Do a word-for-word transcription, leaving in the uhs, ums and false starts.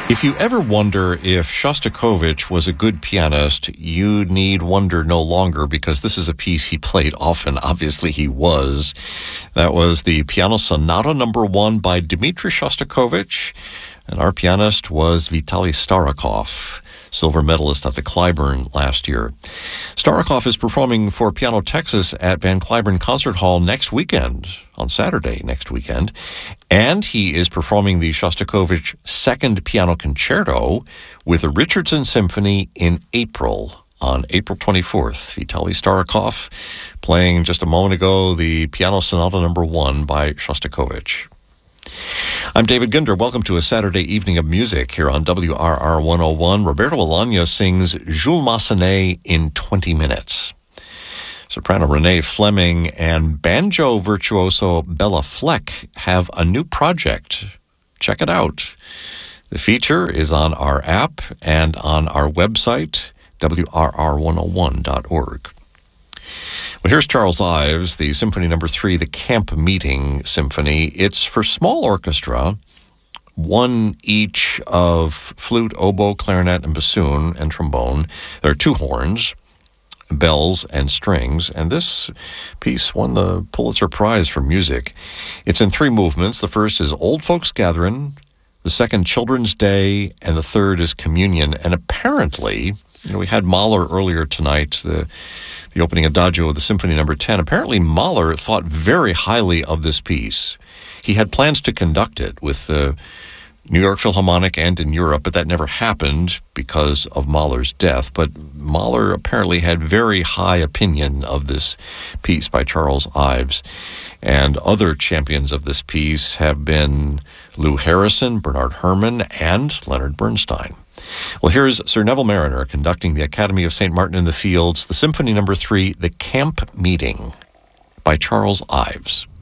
If you ever wonder if Shostakovich was a good pianist, you need wonder no longer, because this is a piece he played often. Obviously, he was. That was the Piano Sonata Number One by Dmitri Shostakovich, and our pianist was Vitaly Starakov, silver medalist at the Clyburn last year. Starakov is performing for Piano Texas at Van Cliburn Concert Hall next weekend, on Saturday next weekend, and he is performing the Shostakovich Second Piano Concerto with the Richardson Symphony in April, on April twenty-fourth. Vitaly Starakov playing just a moment ago the Piano Sonata Number One by Shostakovich. I'm David Ginder. Welcome to a Saturday evening of music here on W R R one oh one. Roberto Alagna sings Jules Massenet in twenty minutes. Soprano Renee Fleming and banjo virtuoso Bella Fleck have a new project. Check it out. The feature is on our app and on our website, W R R one oh one dot org. Well, here's Charles Ives, the Symphony Number Three, the Camp Meeting Symphony. It's for small orchestra, one each of flute, oboe, clarinet, and bassoon, and trombone. There are two horns, bells, and strings, and this piece won the Pulitzer Prize for music. It's in three movements. The first is Old Folks Gathering, the second Children's Day, and the third is Communion. And apparently, you know, we had Mahler earlier tonight, the the opening adagio of the Symphony Number ten. Apparently, Mahler thought very highly of this piece. He had plans to conduct it with the New York Philharmonic and in Europe, but that never happened because of Mahler's death. But Mahler apparently had very high opinion of this piece by Charles Ives. And other champions of this piece have been Lou Harrison, Bernard Herrmann, and Leonard Bernstein. Well, here's Sir Neville Marriner conducting the Academy of Saint Martin in the Fields, the Symphony Number Three, the Camp Meeting by Charles Ives.